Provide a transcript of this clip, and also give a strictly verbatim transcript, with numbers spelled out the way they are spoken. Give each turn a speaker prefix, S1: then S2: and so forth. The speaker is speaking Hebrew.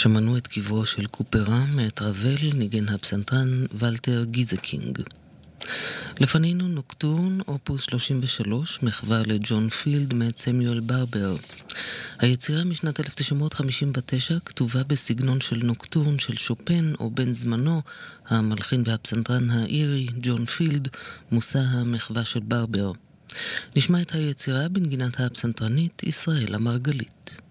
S1: שמענו את קברו של קופרה מאת רבל, ניגן הפסנתרן ולטר גיזקינג. לפנינו נוקטורן, אופוס שלושים ושלוש, מחווה לג'ון פילד מאת סמיואל ברבר. היצירה משנת אלף תשע מאות חמישים ותשע כתובה בסגנון של נוקטורן של שופן או בן זמנו, המלחין והפסנתרן האירי ג'ון פילד, מושא המחווה של ברבר. נשמע את היצירה בנגינת הפסנתרנית ישראל המרגלית.